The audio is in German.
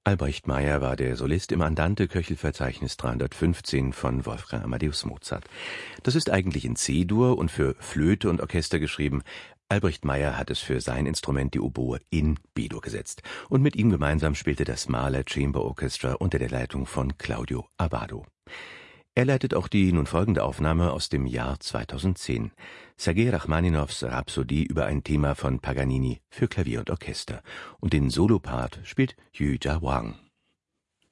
Albrecht Meyer war der Solist im Andante-Köchelverzeichnis 315 von Wolfgang Amadeus Mozart. Das ist eigentlich in C-Dur und für Flöte und Orchester geschrieben. Albrecht Meyer hat es für sein Instrument, die Oboe, in B-Dur gesetzt. Und mit ihm gemeinsam spielte das Mahler Chamber Orchestra unter der Leitung von Claudio Abbado. Er leitet auch die nun folgende Aufnahme aus dem Jahr 2010. Sergei Rachmaninows Rhapsodie über ein Thema von Paganini für Klavier und Orchester. Und den Solopart spielt Yu Jia Wang.